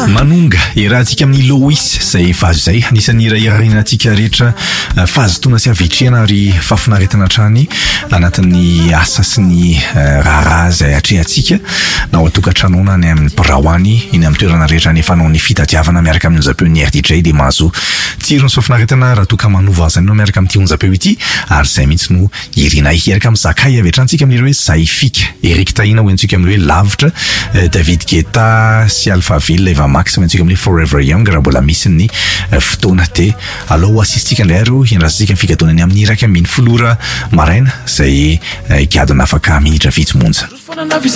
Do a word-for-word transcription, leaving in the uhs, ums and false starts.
manonga irahantsika amin'ny Lois zay fazo zay anisan'ny irahirahinantsika rehetra fahazotoana sy avetrehana ary fafinaretana trany anatin'ny asa sy ny raharaha zay atrehantsika na ao atokantrano na ny amin'ny biraoany iny amin'ny toerana rehetra ny fanao ny fitadiavana miaraka amin'ny onjam-peo ny R D J dia mahazo tsirony sy fafinaretana raha toka manova azany no miaraka amin'ity onjam-peo ity ary zay mihitsy no irinay eraka amin'ny zakay avetrantsika amin'ireo hoe Zaifika Eric Tahina hoentsika amin'ireo hoe lavitra David Guetta sy Alpha Ville Eva Max hoentsika amin'ireo Forever Young raha mbola misy ny fotoana te allo assistika indray aro hiandrasika ny figadonany amin'ny iraka amin'ny folora maraina zay gadona afaka minitra vitsy monja